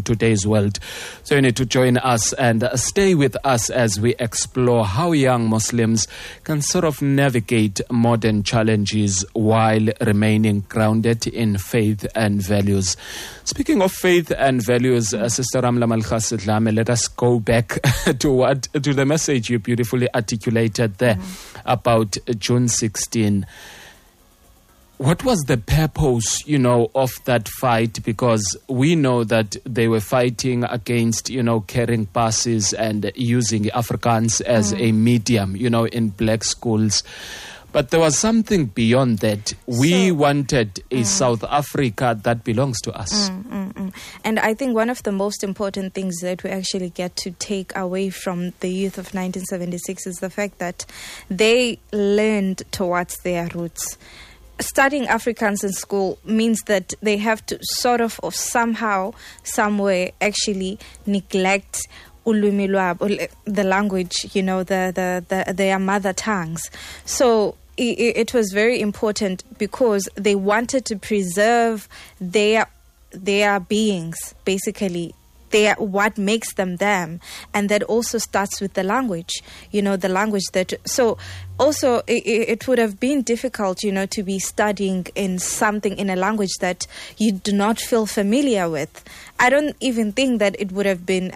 today's world. So you need to join us and stay with us as we explore how young Muslims can sort of navigate modern challenges while remaining grounded in faith and values. Speaking of faith and values, Sister Ramla Malkhasidlame, let us go back to the message you beautifully articulated there about June 16. What was the purpose, of that fight? Because we know that they were fighting against, carrying buses and using Afrikaans as a medium, in black schools. But there was something beyond that. We wanted a South Africa that belongs to us. And I think one of the most important things that we actually get to take away from the youth of 1976 is the fact that they learned towards their roots. Studying Afrikaans in school means that they have to sort of or somehow, somewhere actually neglect ulwimi lwabo, the language, their mother tongues. So it was very important because they wanted to preserve their beings, basically. What makes them them, and that also starts with the language, the language that. So also it would have been difficult, to be studying in a language that you do not feel familiar with. I don't even think that it would have been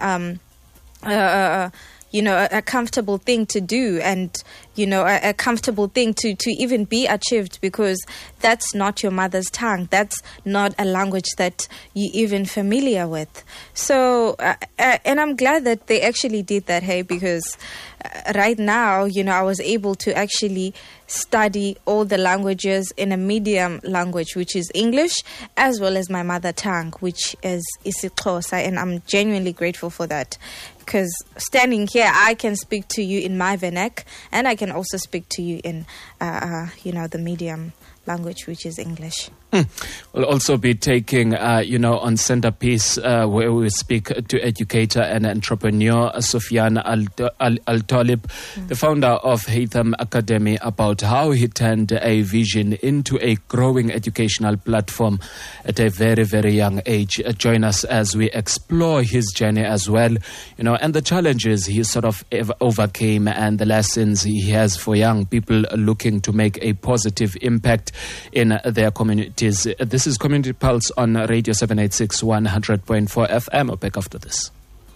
a comfortable thing to do, and a comfortable thing to even be achieved, because that's not your mother's tongue. That's not a language that you're even familiar with. So, and I'm glad that they actually did that, because right now, I was able to actually study all the languages in a medium language, which is English, as well as my mother tongue, which is isiXhosa, and I'm genuinely grateful for that. Because standing here, I can speak to you in my vernac, and I can also speak to you in, the medium language, which is English. We'll also be taking, on Centerpiece, where we speak to educator and entrepreneur Sufyan Al-Talib, the founder of Haytham Academy, about how he turned a vision into a growing educational platform at a very, very young age. Join us as we explore his journey as well, and the challenges he sort of overcame and the lessons he has for young people looking to make a positive impact in their community. This is Community Pulse on Radio 786 100.4 FM. I'll back after this.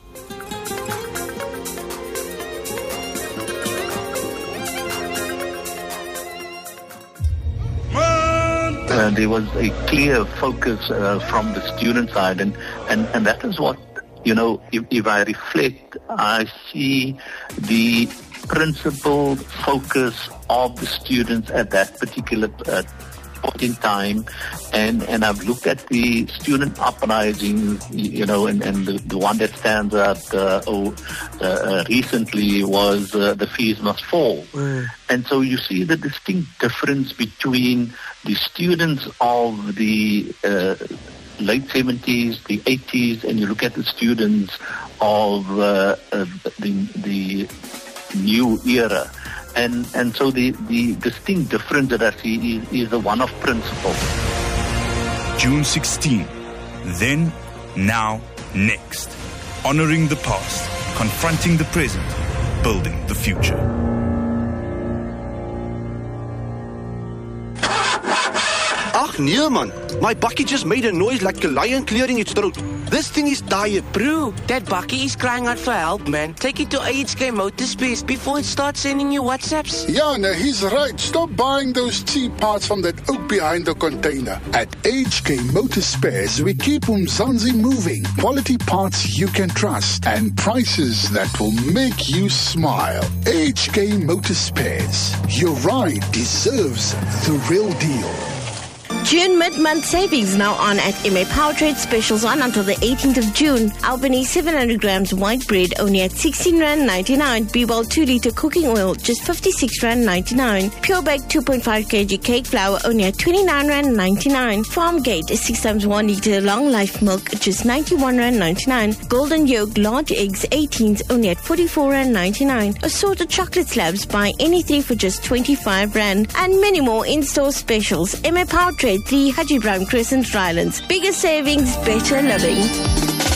There was a clear focus from the student side, and that is what, if I reflect, I see the principal focus of the students at that particular point in time, and I've looked at the student uprising, and the one that stands out recently was the fees must fall. And so you see the distinct difference between the students of the late 70s, the 80s, and you look at the students of the new era. And so the distinct difference that I see is the one of principle. June 16. Then, now, next. Honoring the past, confronting the present, building the future. Ach nee man, my bakkie just made a noise like a lion clearing its throat. This thing is tired. Bro, that bakkie is crying out for help, man. Take it to HK Motorspace before it starts sending you WhatsApps. Yeah, no, he's right. Stop buying those cheap parts from that oak behind the container. At HK Motorspares, we keep Umzansi moving. Quality parts you can trust and prices that will make you smile. HK Motorspares. Your ride deserves the real deal. June mid-month savings now on at MA Powertrade. Specials on until the 18th of June. Albany 700 grams white bread only at R16.99. B-Well 2-litre cooking oil just R56.99. Pure Bake 2.5 kg cake flour only at R29.99. Farmgate 6 times 1 litre long life milk just R91.99. Golden Yolk large eggs 18s only at R44.99. Assorted chocolate slabs, buy any 3 for just R25. And many more in-store specials. MA Powertrade 3 Haji Brown Crescent, Rylands. Bigger savings, better living.